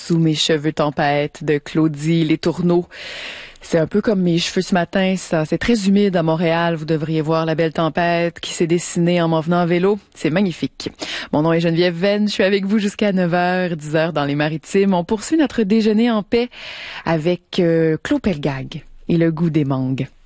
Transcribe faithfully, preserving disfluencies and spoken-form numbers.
Sous mes cheveux tempête de Claudie Les Tourneaux. C'est un peu comme mes cheveux ce matin, ça. C'est très humide à Montréal. Vous devriez voir la belle tempête qui s'est dessinée en m'en venant en vélo. C'est magnifique. Mon nom est Geneviève Venn. Je suis avec vous jusqu'à neuf heures, dix heures dans les Maritimes. On poursuit notre déjeuner en paix avec euh, Clos Pelgag et le goût des mangues.